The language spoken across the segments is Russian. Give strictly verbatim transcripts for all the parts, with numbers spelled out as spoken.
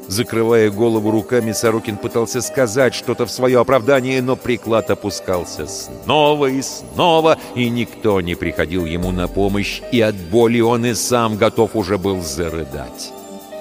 Закрывая голову руками, Сорокин пытался сказать что-то в свое оправдание, но приклад опускался снова и снова, и никто не приходил ему на помощь, и от боли он и сам готов уже был зарыдать.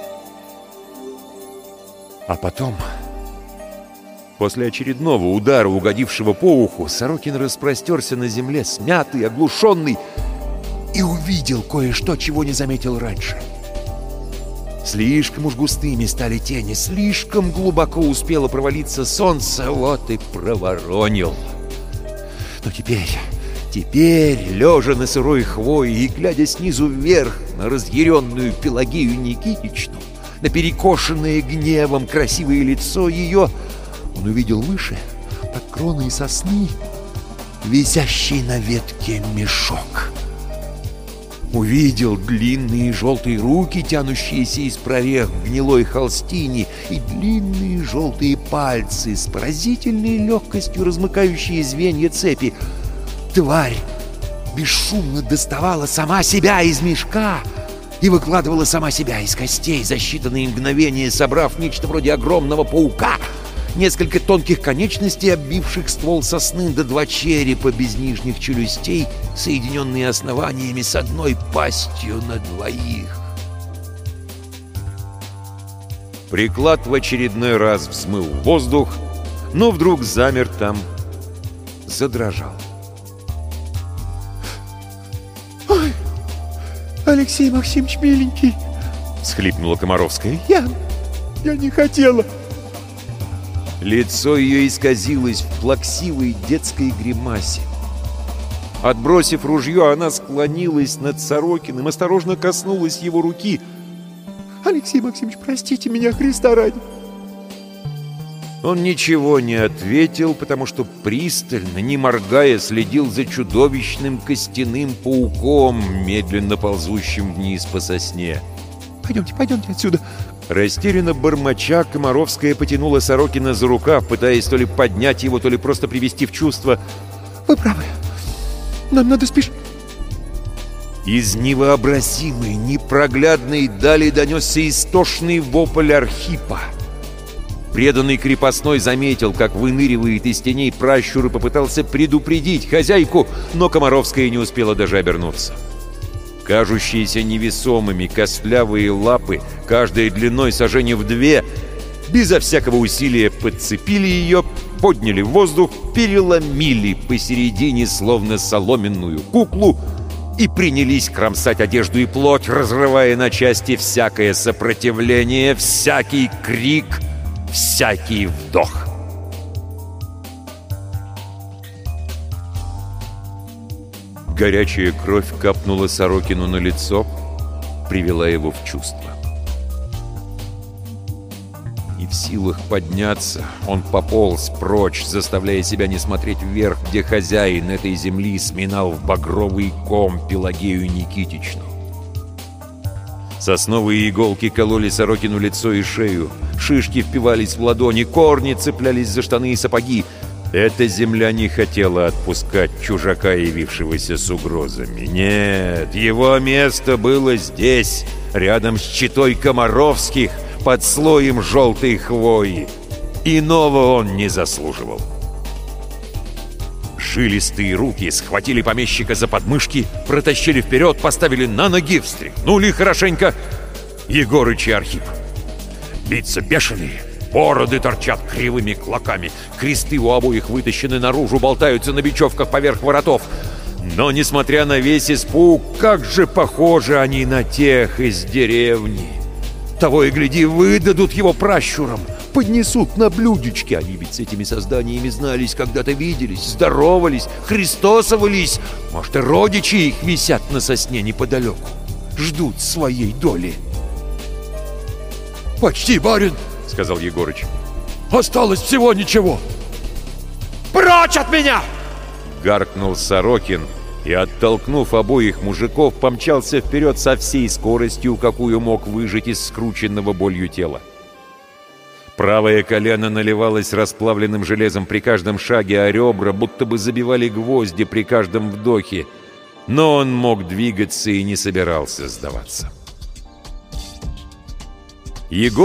А потом, после очередного удара, угодившего по уху, Сорокин распростерся на земле, смятый, оглушенный, и увидел кое-что, чего не заметил раньше. Слишком уж густыми стали тени, слишком глубоко успело провалиться солнце, вот и проворонил. Но теперь, теперь, лежа на сырой хвое и глядя снизу вверх на разъяренную Пелагею Никитичну, на перекошенное гневом красивое лицо ее, он увидел выше, под кроной сосны, висящий на ветке мешок. Увидел длинные желтые руки, тянущиеся из прорех в гнилой холстине, и длинные желтые пальцы с поразительной легкостью размыкающие звенья цепи. Тварь бесшумно доставала сама себя из мешка и выкладывала сама себя из костей, за считанные мгновения собрав нечто вроде огромного паука, несколько тонких конечностей, оббивших ствол сосны, до два черепа без нижних челюстей, соединенные основаниями с одной пастью на двоих. Приклад в очередной раз взмыл в воздух, но вдруг замер там, задрожал. «Ой, Алексей Максимович, миленький!» — всхлипнула Комаровская. «Я... я не хотела!» Лицо ее исказилось в плаксивой детской гримасе. Отбросив ружье, она склонилась над Сорокиным, осторожно коснулась его руки. «Алексей Максимович, простите меня, Христа ради!» Он ничего не ответил, потому что пристально, не моргая, следил за чудовищным костяным пауком, медленно ползущим вниз по сосне. «Пойдемте, пойдемте отсюда!» Растерянно бормоча, Комаровская потянула Сорокина за рукав, пытаясь то ли поднять его, то ли просто привести в чувство. «Вы правы. Нам надо спешить». Из невообразимой, непроглядной дали донесся истошный вопль Архипа. Преданный крепостной заметил, как выныривает из теней пращур, и попытался предупредить хозяйку, но Комаровская не успела даже обернуться. Кажущиеся невесомыми костлявые лапы, каждая длиной сажени в две, безо всякого усилия подцепили ее, подняли в воздух, переломили посередине, словно соломенную куклу, и принялись кромсать одежду и плоть, разрывая на части всякое сопротивление, всякий крик, всякий вдох. Горячая кровь капнула Сорокину на лицо, привела его в чувство. Не в силах подняться, он пополз прочь, заставляя себя не смотреть вверх, где хозяин этой земли сминал в багровый ком Пелагею Никитичну. Сосновые иголки кололи Сорокину лицо и шею, шишки впивались в ладони, корни цеплялись за штаны и сапоги. Эта земля не хотела отпускать чужака, явившегося с угрозами. Нет, его место было здесь, рядом с четой Комаровских, под слоем желтой хвои. Иного он не заслуживал. Жилистые руки схватили помещика за подмышки, протащили вперед, поставили на ноги, встряхнули хорошенько. Егорыч и Архип. Лица бешеные, бороды торчат кривыми клоками, кресты у обоих вытащены наружу, болтаются на бечевках поверх воротов. Но, несмотря на весь испуг, как же похожи они на тех из деревни. Того и гляди, выдадут его пращурам, поднесут на блюдечке. Они ведь с этими созданиями знались, когда-то виделись, здоровались, христосовались. Может, и родичи их висят на сосне неподалеку, ждут своей доли. «Почти, барин!» — сказал Егорыч. «Осталось всего ничего!» «Прочь от меня!» — гаркнул Сорокин и, оттолкнув обоих мужиков, помчался вперед со всей скоростью, какую мог выжать из скрученного болью тела. Правое колено наливалось расплавленным железом при каждом шаге, а ребра будто бы забивали гвозди при каждом вдохе. Но он мог двигаться и не собирался сдаваться. Егор